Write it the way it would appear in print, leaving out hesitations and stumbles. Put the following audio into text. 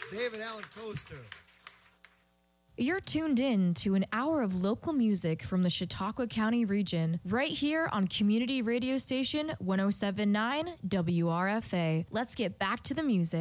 David Allen Coaster. You're tuned in to an hour of local music from the Chautauqua County region, right here on Community Radio Station 107.9 WRFA. Let's get back to the music.